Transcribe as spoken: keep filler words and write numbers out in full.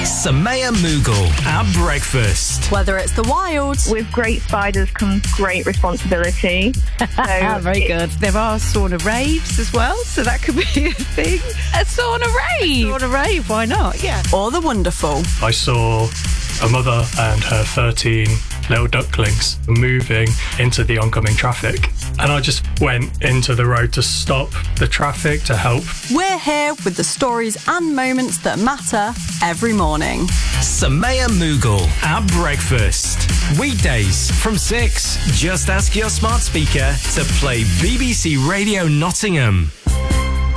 Samaya Mughal at breakfast. Whether it's the wild. With great spiders comes great responsibility. So Very good. There are sauna raves as well, so that could be a thing. A sauna rave. A sauna rave, why not? Yeah. Or the wonderful. I saw a mother and her thirteen little ducklings moving into the oncoming traffic. And I just went into the road to stop the traffic to help. We're here with the stories and moments that matter every morning. Samaya Mughal at breakfast. Weekdays from six. Just ask your smart speaker to play B B C Radio Nottingham.